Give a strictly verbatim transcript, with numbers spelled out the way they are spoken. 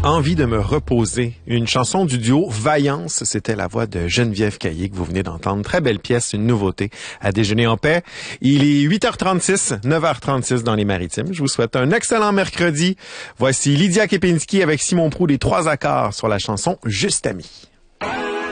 Envie de me reposer. Une chanson du duo Vaillance, c'était la voix de Geneviève Caillé que vous venez d'entendre. Très belle pièce, une nouveauté à déjeuner en paix. Il est huit heures trente-six, neuf heures trente-six dans les Maritimes. Je vous souhaite un excellent mercredi. Voici Lydia Kepinski avec Simon Proulx, les trois accords sur la chanson Juste Ami.